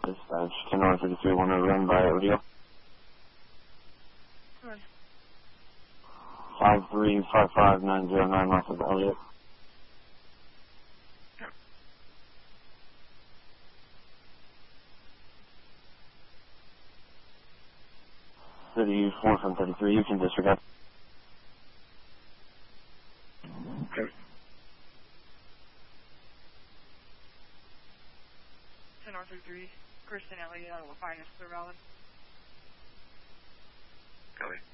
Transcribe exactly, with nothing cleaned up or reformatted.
Dispatch to North thirty-three, one to run by Odeo. Good. five three five five nine zero nine off of Elliott. City four from thirty-three, you can disregard. Okay. ten North thirty-three, Kristen Elliott, I will find us clear valid. Copy.